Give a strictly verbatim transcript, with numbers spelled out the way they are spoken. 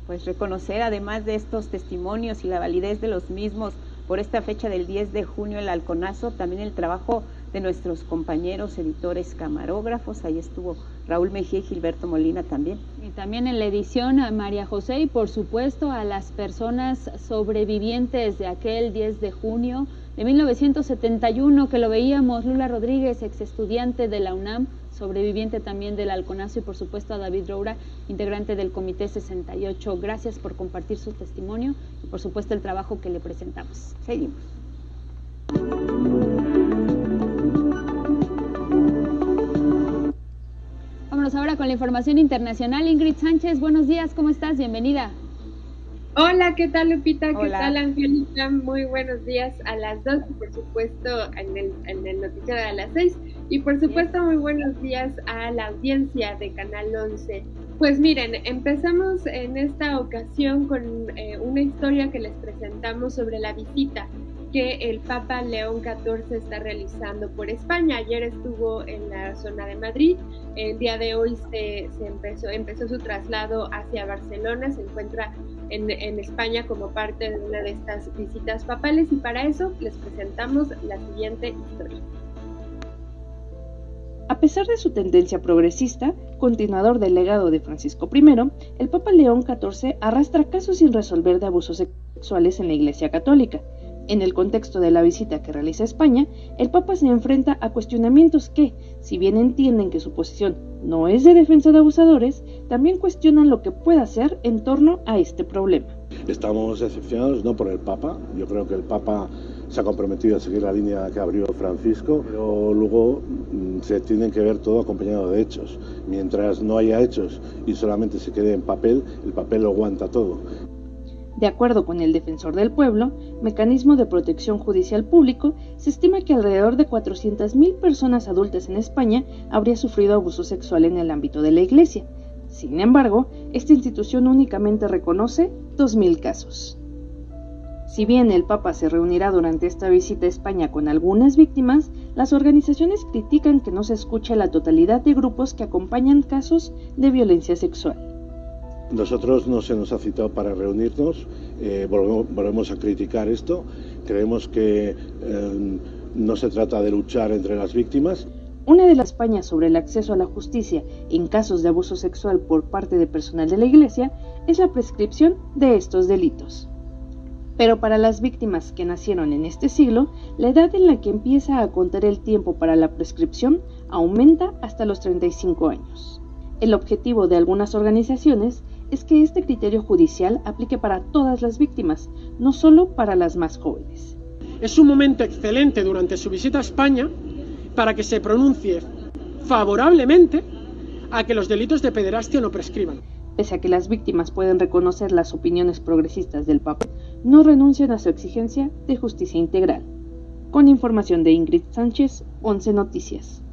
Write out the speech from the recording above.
Pues reconocer, además de estos testimonios y la validez de los mismos, por esta fecha del diez de junio el Halconazo, también el trabajo de nuestros compañeros editores camarógrafos, ahí estuvo Raúl Mejía y Gilberto Molina también. Y también en la edición a María José y por supuesto a las personas sobrevivientes de aquel diez de junio de mil novecientos setenta y uno, que lo veíamos, Lula Rodríguez, ex estudiante de la UNAM, sobreviviente también del Halconazo, y por supuesto a David Roura, integrante del Comité sesenta y ocho. Gracias por compartir su testimonio y por supuesto el trabajo que le presentamos. Seguimos. Vámonos ahora con la información internacional. Ingrid Sánchez, buenos días, ¿cómo estás? Bienvenida. Hola, ¿qué tal, Lupita? ¿Qué Hola. tal, Angélica? Muy buenos días a las dos y por supuesto en el, en el noticiero a las seis. Y por supuesto muy buenos días a la audiencia de Canal once. Pues miren, empezamos en esta ocasión con eh, una historia que les presentamos sobre la visita que el Papa León catorce está realizando por España. Ayer estuvo en la zona de Madrid, el día de hoy se, se empezó, empezó su traslado hacia Barcelona, se encuentra en, en España como parte de una de estas visitas papales y para eso les presentamos la siguiente historia. A pesar de su tendencia progresista, continuador del legado de Francisco primero, el Papa León catorce arrastra casos sin resolver de abusos sexuales en la Iglesia Católica. En el contexto de la visita que realiza a España, el Papa se enfrenta a cuestionamientos que, si bien entienden que su posición no es de defensa de abusadores, también cuestionan lo que puede hacer en torno a este problema. Estamos decepcionados no por el Papa, yo creo que el Papa se ha comprometido a seguir la línea que abrió Francisco, pero luego mmm, se tienen que ver todo acompañado de hechos. Mientras no haya hechos y solamente se quede en papel, el papel lo aguanta todo. De acuerdo con el Defensor del Pueblo, Mecanismo de Protección Judicial Público, se estima que alrededor de cuatrocientas mil personas adultas en España habría sufrido abuso sexual en el ámbito de la Iglesia. Sin embargo, esta institución únicamente reconoce dos mil casos. Si bien el Papa se reunirá durante esta visita a España con algunas víctimas, las organizaciones critican que no se escuche la totalidad de grupos que acompañan casos de violencia sexual. Nosotros no se nos ha citado para reunirnos, eh, volvemos, volvemos a criticar esto, creemos que eh, no se trata de luchar entre las víctimas. Una de las Españas sobre el acceso a la justicia en casos de abuso sexual por parte de personal de la Iglesia es la prescripción de estos delitos. Pero para las víctimas que nacieron en este siglo, la edad en la que empieza a contar el tiempo para la prescripción aumenta hasta los treinta y cinco años. El objetivo de algunas organizaciones es que este criterio judicial aplique para todas las víctimas, no solo para las más jóvenes. Es un momento excelente durante su visita a España para que se pronuncie favorablemente a que los delitos de pederastia no prescriban. Pese a que las víctimas pueden reconocer las opiniones progresistas del Papa, no renuncian a su exigencia de justicia integral. Con información de Ingrid Sánchez, once Noticias.